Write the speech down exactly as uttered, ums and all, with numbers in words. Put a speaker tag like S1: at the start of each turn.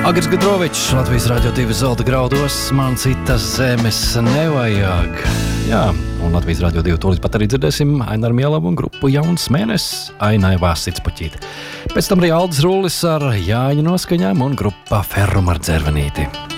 S1: Agris Gadrovičs, Latvijas Radio divi zelta graudos, man citas zemes nevajag. Jā, un Latvijas Radio divi tūlīt pat arī dzirdēsim Aināru Mielavu un grupu Jauns mēnesis, Ainai Vāsits puķīt. Pēc tam arī Aldis Rullis ar Jāņa noskaņām un grupa Ferrum ar dzervenīti.